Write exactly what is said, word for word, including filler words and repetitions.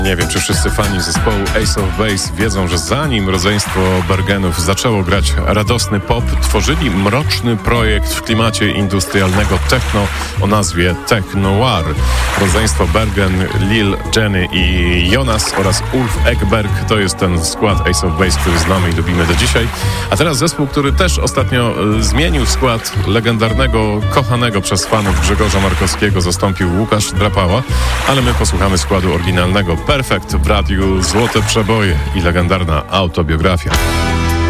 Nie wiem, czy wszyscy fani zespołu Ace of Base wiedzą, że zanim rodzeństwo Bergenów zaczęło grać radosny pop, tworzyli mroczny projekt w klimacie industrialnego techno o nazwie Technoir. Rodzeństwo Bergen, Lil, Jenny i Jonas oraz Ulf Ekberg to jest ten skład Ace of Base, który znamy i lubimy do dzisiaj. A teraz zespół, który też ostatnio zmienił skład legendarnego, kochanego przez fanów Grzegorza Markowskiego, zastąpił Łukasz Drapała, ale my posłuchamy składu oryginalnego Perfekt w radiu Złote Przeboje i legendarna autobiografia.